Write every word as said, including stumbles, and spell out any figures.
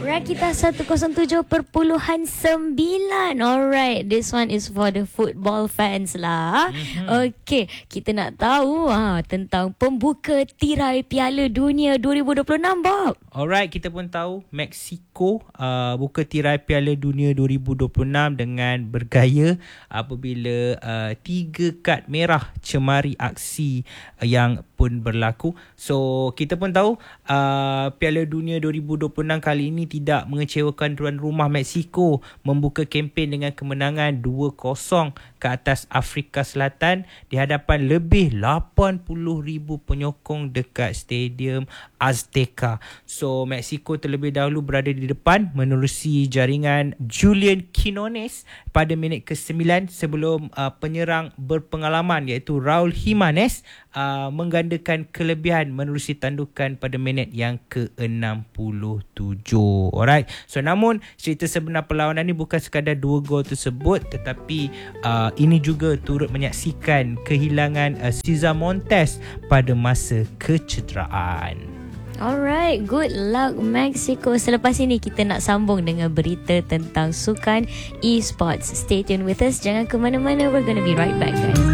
Rakita seratus tujuh perpuluhan sembilan. Alright, this one is for the football fans lah. Mm-hmm. Okay, kita nak tahu ha, tentang pembuka tirai Piala Dunia dua ribu dua puluh enam, Bob. Alright, kita pun tahu Mexico uh, buka tirai Piala Dunia dua ribu dua puluh enam dengan bergaya apabila uh, tiga kad merah cemari aksi uh, yang pun berlaku. So, kita pun tahu uh, Piala Dunia dua ribu dua puluh enam kali ini tidak mengecewakan tuan rumah Mexico, membuka kempen dengan kemenangan dua kosong ke atas Afrika Selatan di hadapan lebih lapan puluh ribu penyokong dekat Stadium Azteca. So, Mexico terlebih dahulu berada di depan menerusi jaringan Julian Quinones pada minit ke sembilan sebelum uh, penyerang berpengalaman iaitu Raul Jimenez uh, menggandakan kelebihan menerusi tandukan pada minit yang ke enam puluh tujuh. Alright. So, namun cerita sebenar perlawanan ni bukan sekadar dua gol tersebut, tetapi uh, ini juga turut menyaksikan kehilangan uh, Cesar Montes pada masa kecederaan. Alright, good luck Mexico. Selepas ini kita nak sambung dengan berita tentang sukan e-sports. Stay tuned with us. Jangan ke mana-mana. We're gonna be right back, guys.